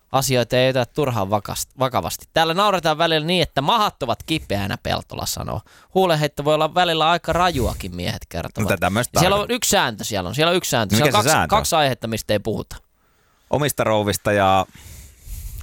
asioita ei oteta turhaan vakavasti. Täällä nauretaan välillä niin, että mahat ovat kipeänä, Peltola sanoo. Huulenheitto voi olla välillä aika rajuakin, miehet kertovat. Siellä on yksi sääntö. Siellä on yksi sääntö. Mikä siellä on se sääntö? kaksi aihetta, mistä ei puhuta. Omista rouvista ja